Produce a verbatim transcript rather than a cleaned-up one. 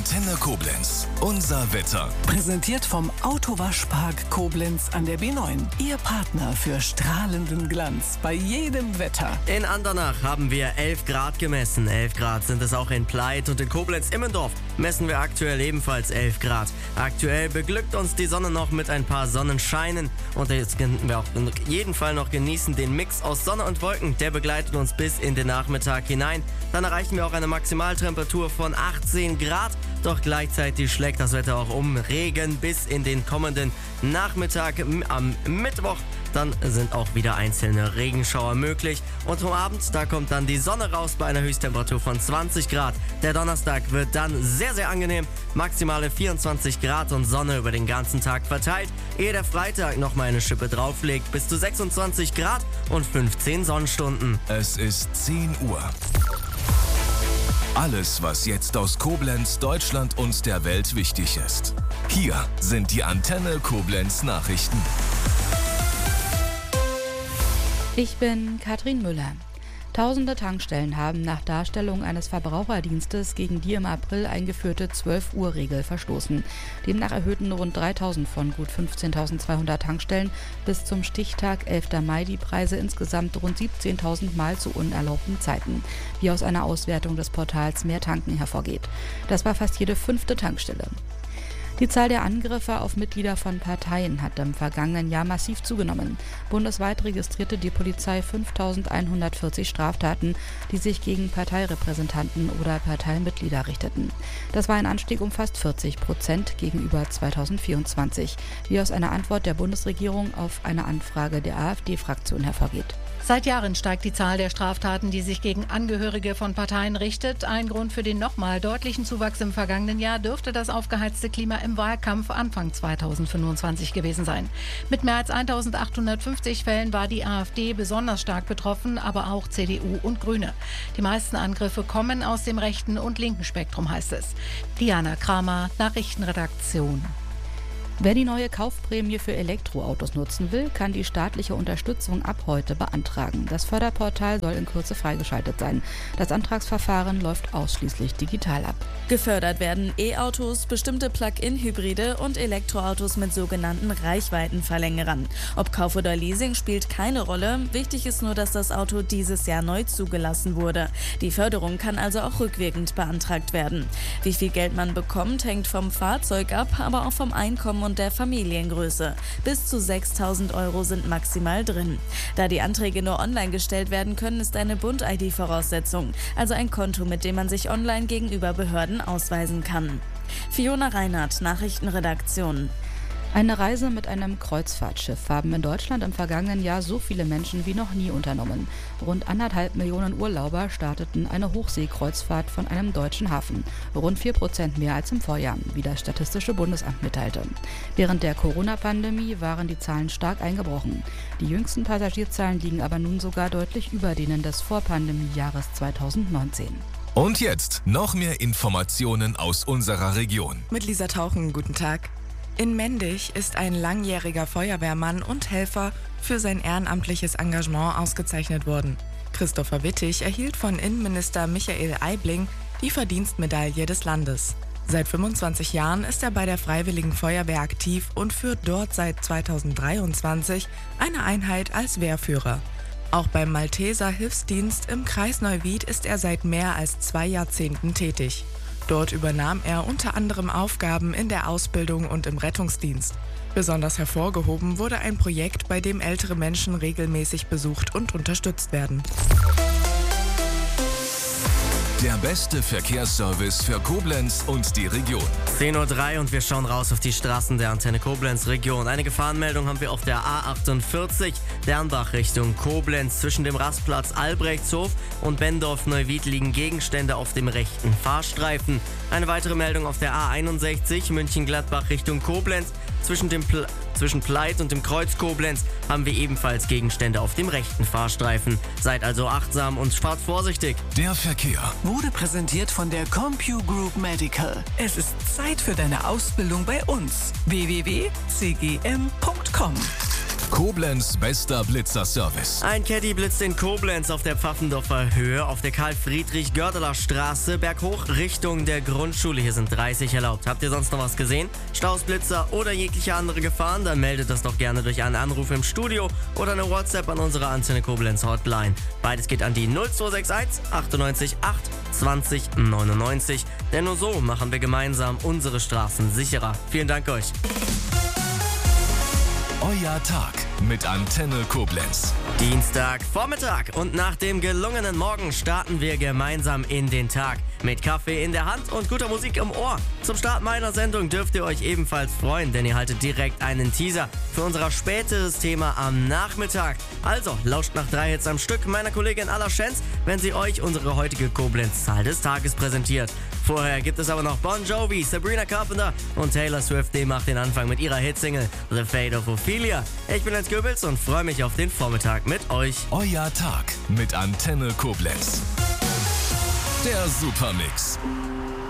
Antenne Koblenz. Unser Wetter. Präsentiert vom Autowaschpark Koblenz an der B neun. Ihr Partner für strahlenden Glanz bei jedem Wetter. In Andernach haben wir elf Grad gemessen. elf Grad sind es auch in Pleit und in Koblenz-Immendorf messen wir aktuell ebenfalls elf Grad. Aktuell beglückt uns die Sonne noch mit ein paar Sonnenscheinen und jetzt können wir auch in jedem Fall noch genießen den Mix aus Sonne und Wolken. Der begleitet uns bis in den Nachmittag hinein. Dann erreichen wir auch eine Maximaltemperatur von achtzehn Grad. Doch gleichzeitig schlägt das Wetter auch um. Regen bis in den kommenden Nachmittag am Mittwoch. Dann sind auch wieder einzelne Regenschauer möglich. Und am Abend, da kommt dann die Sonne raus bei einer Höchsttemperatur von zwanzig Grad. Der Donnerstag wird dann sehr, sehr angenehm. Maximale vierundzwanzig Grad und Sonne über den ganzen Tag verteilt. Ehe der Freitag nochmal eine Schippe drauflegt. Bis zu sechsundzwanzig Grad und fünfzehn Sonnenstunden. Es ist zehn Uhr. Alles, was jetzt aus Koblenz, Deutschland und der Welt wichtig ist. Hier sind die Antenne Koblenz Nachrichten. Ich bin Katrin Müller. Tausende Tankstellen haben nach Darstellung eines Verbraucherdienstes gegen die im April eingeführte zwölf-Uhr-Regel verstoßen. Demnach erhöhten rund dreitausend von gut fünfzehntausendzweihundert Tankstellen bis zum Stichtag elfter Mai die Preise insgesamt rund siebzehntausend Mal zu unerlaubten Zeiten, wie aus einer Auswertung des Portals Mehr Tanken hervorgeht. Das war fast jede fünfte Tankstelle. Die Zahl der Angriffe auf Mitglieder von Parteien hat im vergangenen Jahr massiv zugenommen. Bundesweit registrierte die Polizei fünftausendeinhundertvierzig Straftaten, die sich gegen Parteirepräsentanten oder Parteimitglieder richteten. Das war ein Anstieg um fast vierzig Prozent gegenüber zweitausendvierundzwanzig, wie aus einer Antwort der Bundesregierung auf eine Anfrage der AfD-Fraktion hervorgeht. Seit Jahren steigt die Zahl der Straftaten, die sich gegen Angehörige von Parteien richtet. Ein Grund für den nochmal deutlichen Zuwachs im vergangenen Jahr dürfte das aufgeheizte Klima im Wahlkampf Anfang zweitausendfünfundzwanzig gewesen sein. Mit mehr als eintausendachthundertfünfzig Fällen war die AfD besonders stark betroffen, aber auch C D U und Grüne. Die meisten Angriffe kommen aus dem rechten und linken Spektrum, heißt es. Diana Kramer, Nachrichtenredaktion. Wer die neue Kaufprämie für Elektroautos nutzen will, kann die staatliche Unterstützung ab heute beantragen. Das Förderportal soll in Kürze freigeschaltet sein. Das Antragsverfahren läuft ausschließlich digital ab. Gefördert werden E-Autos, bestimmte Plug-in-Hybride und Elektroautos mit sogenannten Reichweitenverlängerern. Ob Kauf oder Leasing spielt keine Rolle. Wichtig ist nur, dass das Auto dieses Jahr neu zugelassen wurde. Die Förderung kann also auch rückwirkend beantragt werden. Wie viel Geld man bekommt, hängt vom Fahrzeug ab, aber auch vom Einkommen und der Familiengröße. Bis zu sechstausend Euro sind maximal drin. Da die Anträge nur online gestellt werden können, ist eine Bund-I D Voraussetzung, also ein Konto, mit dem man sich online gegenüber Behörden ausweisen kann. Fiona Reinhardt, Nachrichtenredaktion. Eine Reise mit einem Kreuzfahrtschiff haben in Deutschland im vergangenen Jahr so viele Menschen wie noch nie unternommen. Rund anderthalb Millionen Urlauber starteten eine Hochseekreuzfahrt von einem deutschen Hafen. Rund vier Prozent mehr als im Vorjahr, wie das Statistische Bundesamt mitteilte. Während der Corona-Pandemie waren die Zahlen stark eingebrochen. Die jüngsten Passagierzahlen liegen aber nun sogar deutlich über denen des Vorpandemiejahres zweitausendneunzehn. Und jetzt noch mehr Informationen aus unserer Region. Mit Lisa Tauchen, guten Tag. In Mendig ist ein langjähriger Feuerwehrmann und Helfer für sein ehrenamtliches Engagement ausgezeichnet worden. Christopher Wittig erhielt von Innenminister Michael Aibling die Verdienstmedaille des Landes. Seit fünfundzwanzig Jahren ist er bei der Freiwilligen Feuerwehr aktiv und führt dort seit zweitausenddreiundzwanzig eine Einheit als Wehrführer. Auch beim Malteser Hilfsdienst im Kreis Neuwied ist er seit mehr als zwei Jahrzehnten tätig. Dort übernahm er unter anderem Aufgaben in der Ausbildung und im Rettungsdienst. Besonders hervorgehoben wurde ein Projekt, bei dem ältere Menschen regelmäßig besucht und unterstützt werden. Der beste Verkehrsservice für Koblenz und die Region. zehn Uhr drei und wir schauen raus auf die Straßen der Antenne Koblenz Region. Eine Gefahrenmeldung haben wir auf der A achtundvierzig, Dernbach Richtung Koblenz. Zwischen dem Rastplatz Albrechtshof und Bendorf-Neuwied liegen Gegenstände auf dem rechten Fahrstreifen. Eine weitere Meldung auf der A einundsechzig, München-Gladbach Richtung Koblenz. Zwischen, dem Pl- zwischen Pleit und dem Kreuz Koblenz haben wir ebenfalls Gegenstände auf dem rechten Fahrstreifen. Seid also achtsam und fahrt vorsichtig. Der Verkehr Wurde präsentiert von der CompuGroup Medical. Es ist Zeit für deine Ausbildung bei uns. w w w punkt c g m punkt com Koblenz bester Blitzerservice. Ein Caddy blitzt in Koblenz auf der Pfaffendorfer Höhe auf der Karl-Friedrich-Gördeler Straße berghoch Richtung der Grundschule. Hier sind dreißig erlaubt. Habt ihr sonst noch was gesehen? Staus, Blitzer oder jegliche andere Gefahren? Dann meldet das doch gerne durch einen Anruf im Studio oder eine WhatsApp an unsere Antenne Koblenz Hotline. Beides geht an die null zwei sechs eins achtundneunzig acht zwanzig neunundneunzig. Denn nur so machen wir gemeinsam unsere Straßen sicherer. Vielen Dank euch. Euer Tag mit Antenne Koblenz. Dienstag Vormittag und nach dem gelungenen Morgen starten wir gemeinsam in den Tag. Mit Kaffee in der Hand und guter Musik im Ohr. Zum Start meiner Sendung dürft ihr euch ebenfalls freuen, denn ihr haltet direkt einen Teaser für unser späteres Thema am Nachmittag. Also, lauscht nach drei Hits am Stück meiner Kollegin Alla Schenz, wenn sie euch unsere heutige Koblenz-Zahl des Tages präsentiert. Vorher gibt es aber noch Bon Jovi, Sabrina Carpenter und Taylor Swift, die macht den Anfang mit ihrer Hitsingle The Fate of Ophelia. Ich bin Jens Goebbels und freue mich auf den Vormittag mit euch. Euer Tag mit Antenne Koblenz. Der Supermix.